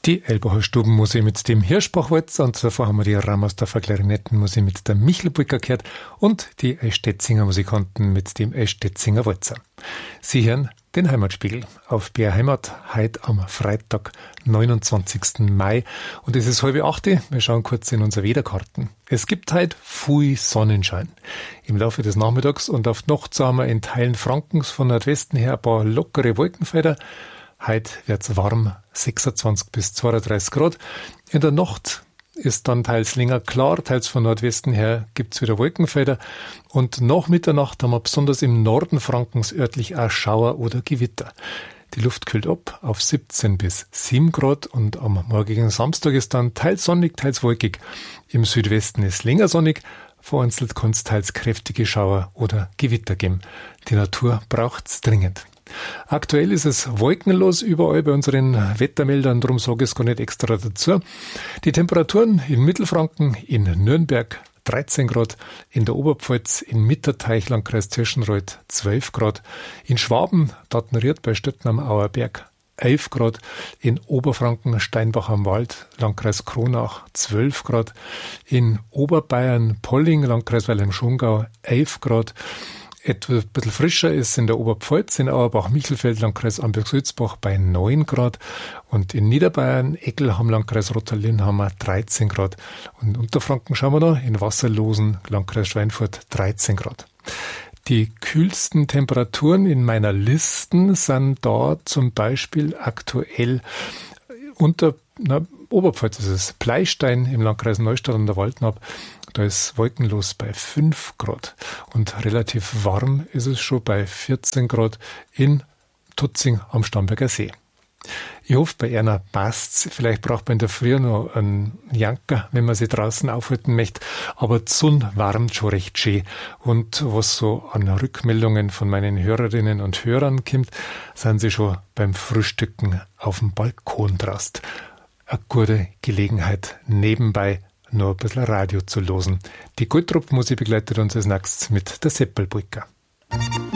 Die Elbacher Stubenmusik mit dem Hirschbachwalzer und zuvor haben wir die Rammersdorfer Klarinettenmusik mit der Michelbrücker gehört und die Eichstätzinger Musikanten mit dem Eichstätzinger Walzer. Sie hören den Heimatspiegel auf BR Heimat, heute am Freitag, 29. Mai. Und es ist 7:30. Wir schauen kurz in unsere Wetterkarten. Es gibt heute viel Sonnenschein. Im Laufe des Nachmittags und auf die Nacht haben wir in Teilen Frankens von Nordwesten her ein paar lockere Wolkenfelder. Heute wird's warm, 26 bis 32 Grad. In der Nacht ist dann teils länger klar, teils von Nordwesten her gibt's wieder Wolkenfelder. Und nach Mitternacht haben wir besonders im Norden Frankens örtlich auch Schauer oder Gewitter. Die Luft kühlt ab auf 17 bis 7 Grad und am morgigen Samstag ist dann teils sonnig, teils wolkig. Im Südwesten ist länger sonnig, vereinzelt kann es teils kräftige Schauer oder Gewitter geben. Die Natur braucht's dringend. Aktuell ist es wolkenlos überall bei unseren Wettermeldern, darum sage ich es gar nicht extra dazu. Die Temperaturen in Mittelfranken, in Nürnberg 13 Grad, in der Oberpfalz, in Mitterteich, Landkreis Tirschenreuth 12 Grad, in Schwaben, Datenried bei Stötten am Auerberg 11 Grad, in Oberfranken, Steinbach am Wald, Landkreis Kronach 12 Grad, in Oberbayern, Polling, Landkreis Weilheim-Schongau 11 Grad, etwas ein bisschen frischer ist in der Oberpfalz, in Auerbach-Michelfeld, Landkreis Amberg-Sulzbach bei 9 Grad und in Niederbayern, Eckelham, Landkreis Rottalin haben wir 13 Grad und Unterfranken schauen wir noch, in Wasserlosen, Landkreis Schweinfurt 13 Grad. Die kühlsten Temperaturen in meiner Listen sind da zum Beispiel aktuell Oberpfalz ist es, Pleistein im Landkreis Neustadt an der Waldnab. Da ist wolkenlos bei 5 Grad und relativ warm ist es schon bei 14 Grad in Tutzing am Starnberger See. Ich hoffe, bei Erna passt's. Vielleicht braucht man in der Früh noch einen Janker, wenn man sich draußen aufhalten möchte. Aber die Sonne wärmt schon recht schön. Und was so an Rückmeldungen von meinen Hörerinnen und Hörern kommt, sind sie schon beim Frühstücken auf dem Balkon draußen. Eine gute Gelegenheit, nebenbei noch ein bisschen Radio zu losen. Die Goldtrupp-Musik begleitet uns als nächstes mit der Seppelbrücke.